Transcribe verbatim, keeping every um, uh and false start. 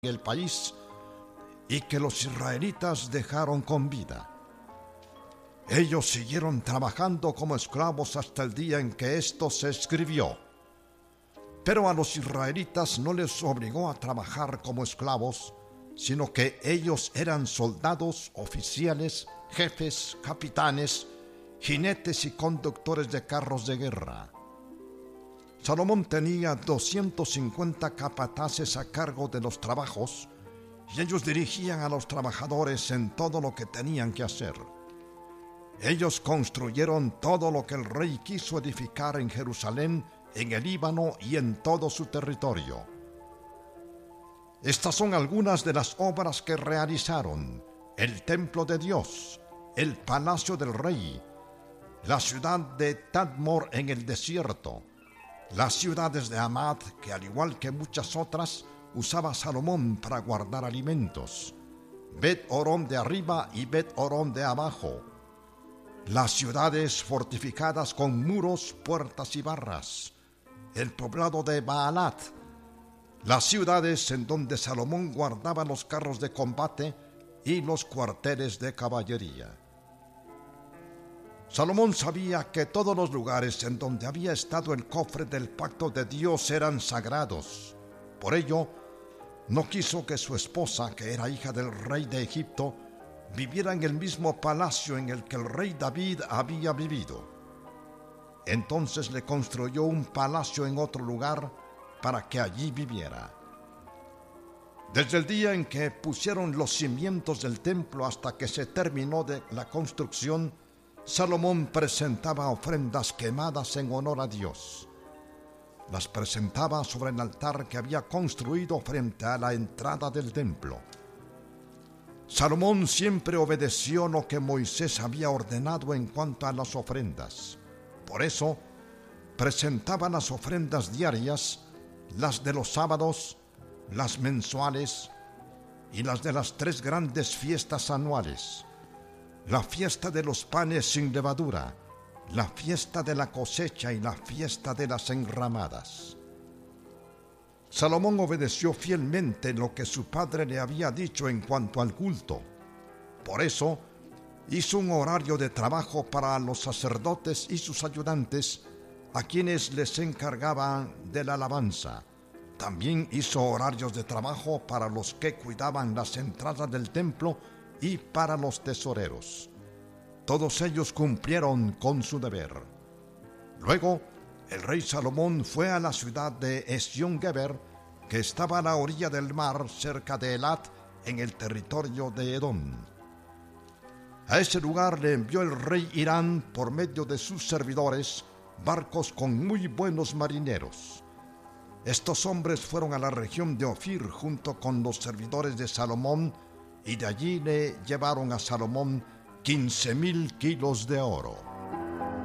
en el país y que los israelitas dejaron con vida. Ellos siguieron trabajando como esclavos hasta el día en que esto se escribió. Pero a los israelitas no les obligó a trabajar como esclavos, sino que ellos eran soldados, oficiales, jefes, capitanes, jinetes y conductores de carros de guerra. Salomón tenía doscientos cincuenta capataces a cargo de los trabajos y ellos dirigían a los trabajadores en todo lo que tenían que hacer. Ellos construyeron todo lo que el rey quiso edificar en Jerusalén, en el Líbano y en todo su territorio. Estas son algunas de las obras que realizaron: el templo de Dios, el palacio del rey, la ciudad de Tadmor en el desierto, las ciudades de Hamad, que al igual que muchas otras, usaba Salomón para guardar alimentos, Bet Orón de arriba y Bet Orón de abajo, las ciudades fortificadas con muros, puertas y barras, el poblado de Baalat, las ciudades en donde Salomón guardaba los carros de combate y los cuarteles de caballería. Salomón sabía que todos los lugares en donde había estado el cofre del pacto de Dios eran sagrados. Por ello, no quiso que su esposa, que era hija del rey de Egipto, viviera en el mismo palacio en el que el rey David había vivido. Entonces le construyó un palacio en otro lugar para que allí viviera. Desde el día en que pusieron los cimientos del templo hasta que se terminó de la construcción, Salomón presentaba ofrendas quemadas en honor a Dios. Las presentaba sobre el altar que había construido frente a la entrada del templo. Salomón siempre obedeció lo que Moisés había ordenado en cuanto a las ofrendas. Por eso, presentaba las ofrendas diarias, las de los sábados, las mensuales y las de las tres grandes fiestas anuales: la fiesta de los panes sin levadura, la fiesta de la cosecha y la fiesta de las enramadas. Salomón obedeció fielmente lo que su padre le había dicho en cuanto al culto. Por eso, hizo un horario de trabajo para los sacerdotes y sus ayudantes, a quienes les encargaban de la alabanza. También hizo horarios de trabajo para los que cuidaban las entradas del templo y para los tesoreros. Todos ellos cumplieron con su deber. Luego, el rey Salomón fue a la ciudad de Ezión-Geber, que estaba a la orilla del mar, cerca de Elat, en el territorio de Edom. A ese lugar le envió el rey Hirán, por medio de sus servidores, barcos con muy buenos marineros. Estos hombres fueron a la región de Ofir junto con los servidores de Salomón, y de allí le llevaron a Salomón quince mil kilos de oro.